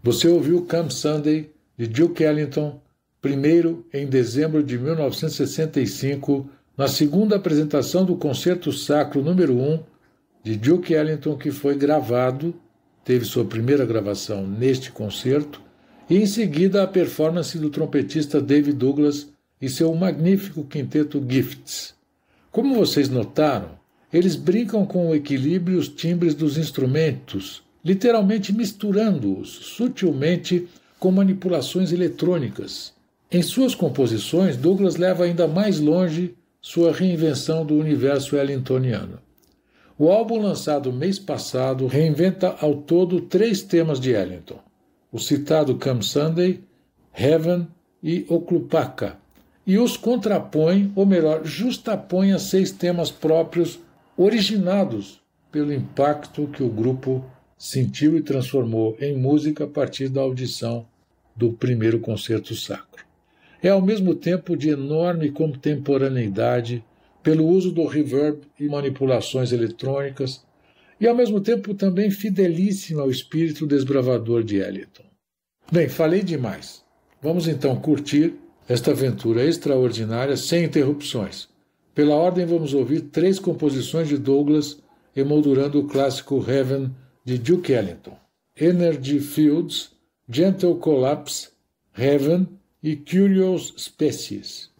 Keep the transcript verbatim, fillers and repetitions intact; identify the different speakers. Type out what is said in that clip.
Speaker 1: Você ouviu Come Sunday, de Duke Ellington, primeiro em dezembro de mil novecentos e sessenta e cinco, na segunda apresentação do Concerto Sacro número um, de Duke Ellington, que foi gravado, teve sua primeira gravação neste concerto, e em seguida a performance do trompetista David Douglas e seu magnífico quinteto Gifts. Como vocês notaram, eles brincam com o equilíbrio e os timbres dos instrumentos, literalmente misturando-os sutilmente com manipulações eletrônicas. Em suas composições, Douglas leva ainda mais longe sua reinvenção do universo ellingtoniano. O álbum lançado mês passado reinventa ao todo três temas de Ellington: o citado Come Sunday, Heaven e Oklupaka, e os contrapõe, ou melhor, justapõe a seis temas próprios originados pelo impacto que o grupo sentiu e transformou em música a partir da audição do primeiro concerto sacro. É ao mesmo tempo de enorme contemporaneidade pelo uso do reverb e manipulações eletrônicas, e ao mesmo tempo também fidelíssima ao espírito desbravador de Ellington. Bem, falei demais. Vamos então curtir esta aventura extraordinária sem interrupções. Pela ordem, vamos ouvir três composições de Douglas emoldurando o clássico Heaven de Duke Ellington: Energy Fields, Gentle Collapse, Heaven e Curious Species.